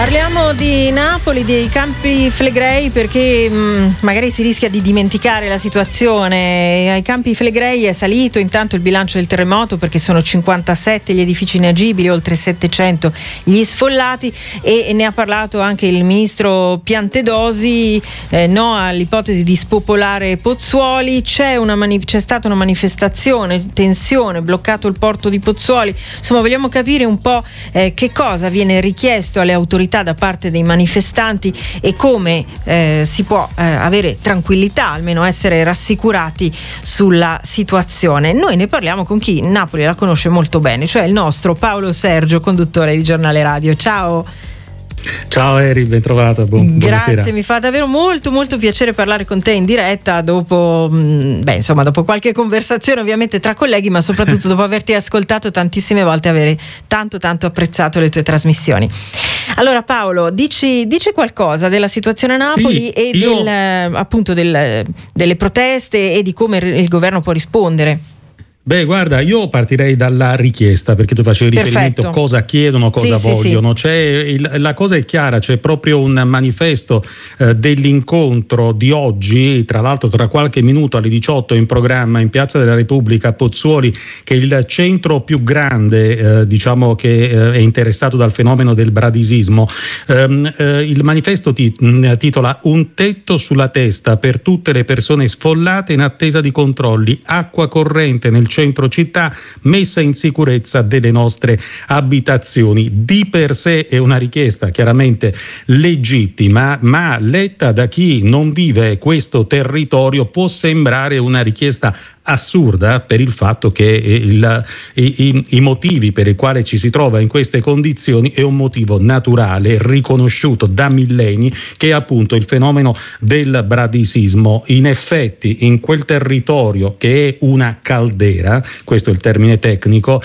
Parliamo di Napoli, dei Campi Flegrei, perché magari si rischia di dimenticare la situazione. Ai Campi Flegrei è salito intanto il bilancio del terremoto, perché sono 57 gli edifici inagibili, oltre 700 gli sfollati, e ne ha parlato anche il ministro Piantedosi. No all'ipotesi di spopolare Pozzuoli. C'è stata una manifestazione, tensione, bloccato il porto di Pozzuoli. Insomma, vogliamo capire un po' che cosa viene richiesto alle autorità da parte dei manifestanti e come si può avere tranquillità, almeno essere rassicurati sulla situazione. Noi ne parliamo con chi Napoli la conosce molto bene, cioè il nostro Paolo Sergio, conduttore di Giornale Radio. Ciao. Ciao Eri, ben trovata, buonasera. Grazie, mi fa davvero molto molto piacere parlare con te in diretta dopo dopo qualche conversazione ovviamente tra colleghi, ma soprattutto dopo averti ascoltato tantissime volte, avere tanto apprezzato le tue trasmissioni. Allora Paolo, dici qualcosa della situazione a Napoli e delle proteste e di come il governo può rispondere. Beh, guarda, io partirei dalla richiesta, perché tu facevi riferimento a cosa chiedono, cosa vogliono. Sì. La cosa è chiara, c'è proprio un manifesto dell'incontro di oggi, tra l'altro tra qualche minuto alle 18 in programma in Piazza della Repubblica a Pozzuoli, che è il centro più grande che è interessato dal fenomeno del bradisismo. Il manifesto titola "Un tetto sulla testa per tutte le persone sfollate in attesa di controlli, acqua corrente nel centro città, messa in sicurezza delle nostre abitazioni". Di per sé è una richiesta chiaramente legittima, ma letta da chi non vive questo territorio può sembrare una richiesta assurda, per il fatto che i motivi per i quali ci si trova in queste condizioni è un motivo naturale, riconosciuto da millenni, che è appunto il fenomeno del bradisismo. In effetti in quel territorio, che è una caldera, questo è il termine tecnico,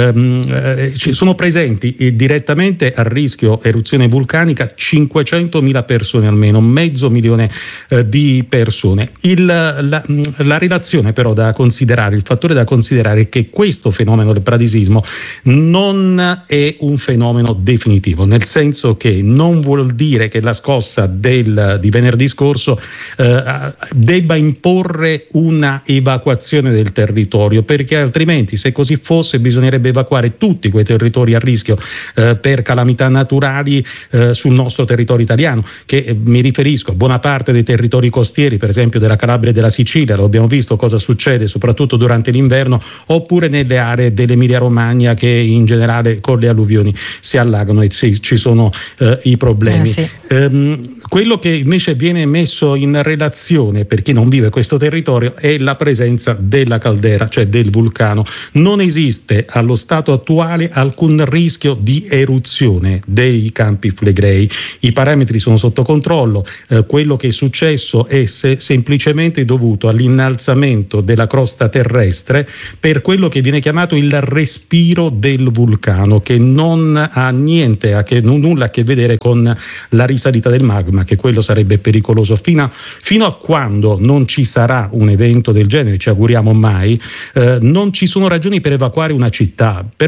ci sono presenti direttamente a rischio eruzione vulcanica 500.000 persone, almeno 500.000 di persone. La relazione però il fattore da considerare è che questo fenomeno del bradisismo non è un fenomeno definitivo, nel senso che non vuol dire che la scossa di venerdì scorso debba imporre una evacuazione del territorio, perché altrimenti, se così fosse, bisognerebbe evacuare tutti quei territori a rischio per calamità naturali sul nostro territorio italiano, che mi riferisco a buona parte dei territori costieri, per esempio della Calabria e della Sicilia. Lo abbiamo visto cosa succede soprattutto durante l'inverno, oppure nelle aree dell'Emilia Romagna, che in generale con le alluvioni si allagano e ci sono i problemi. Quello che invece viene messo in relazione per chi non vive questo territorio è la presenza della caldera, cioè del vulcano. Non esiste allo stato attuale alcun rischio di eruzione dei Campi Flegrei. I parametri sono sotto controllo. Quello che è successo è semplicemente dovuto all'innalzamento della crosta terrestre per quello che viene chiamato il respiro del vulcano, che non ha nulla a che vedere con la risalita del magma, che quello sarebbe pericoloso. Fino a quando non ci sarà un evento del genere, ci auguriamo mai, non ci sono ragioni per evacuare una città.